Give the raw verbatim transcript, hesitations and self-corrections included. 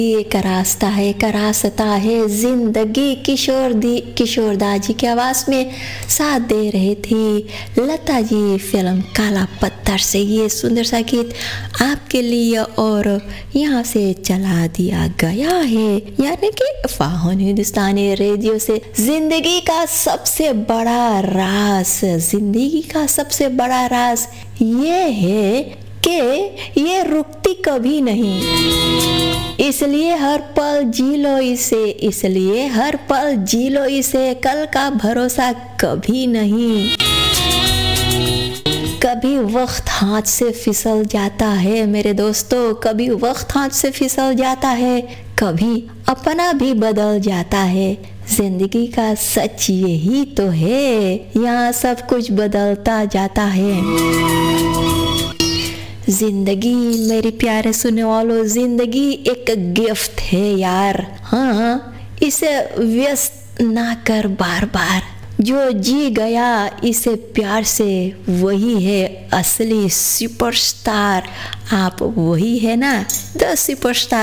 एक रास्ता है, एक रास्ता है जिंदगी। किशोर दी किशोर दा जी की आवाज में साथ दे रहे थी लता जी फिल्म काला पत्थर से ये सुंदर सा गीत आपके लिए। और यहाँ से चला दिया गया है, यानी कि फाहन हिंदुस्तानी रेडियो से। जिंदगी का सबसे बड़ा राज, जिंदगी का सबसे बड़ा राज ये है कि ये रुकती कभी नहीं, इसलिए हर पल जी लो इसे, इसलिए हर पल जी लो इसे, कल का भरोसा कभी नहीं। कभी वक्त हाथ से फिसल जाता है मेरे दोस्तों, कभी वक्त हाथ से फिसल जाता है, कभी अपना भी बदल जाता है। जिंदगी का सच यही तो है, यहाँ सब कुछ बदलता जाता है। जिंदगी मेरे प्यारे सुनने वालों, जिंदगी एक गिफ्ट है यार। हाँ, इसे व्यस्त ना कर बार बार, जो जी गया इसे प्यार से वही है असली सुपरस्टार। आप वही है ना, द सुपरस्टार।